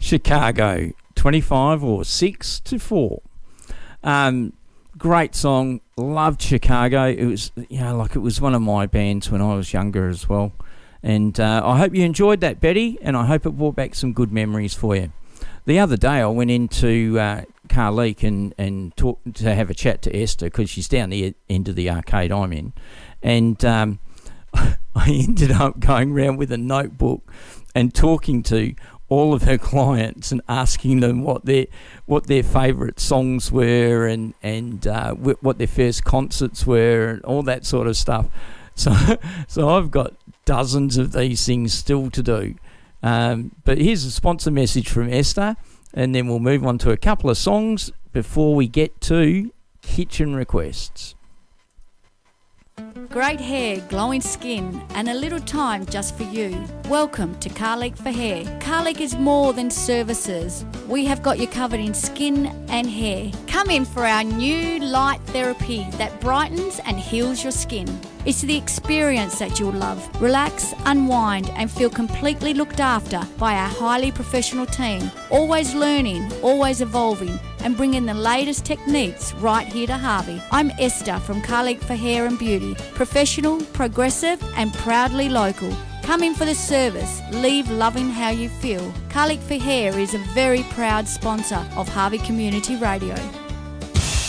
Chicago, 25 or 6 to 4. Great song. Loved Chicago. It was, it was one of my bands when I was younger as well. And I hope you enjoyed that, Betty, and I hope it brought back some good memories for you. The other day I went into Carleek and talked to have a chat to Esther, because she's down the end of the arcade I'm in. And I ended up going around with a notebook and talking to all of her clients and asking them what their favourite songs were and what their first concerts were and all that sort of stuff. So I've got dozens of these things still to do. But here's a sponsor message from Esther, and then we'll move on to a couple of songs before we get to kitchen requests. Great hair, glowing skin, and a little time just for you. Welcome to Carleek for Hair. Carleek is more than services. We have got you covered in skin and hair. Come in for our new light therapy that brightens and heals your skin. It's the experience that you'll love. Relax, unwind, and feel completely looked after by our highly professional team. Always learning, always evolving, and bringing the latest techniques right here to Harvey. I'm Esther from Carleek for Hair and Beauty. Professional, progressive, and proudly local. Come in for the service. Leave loving how you feel. Carleek for Hair is a very proud sponsor of Harvey Community Radio.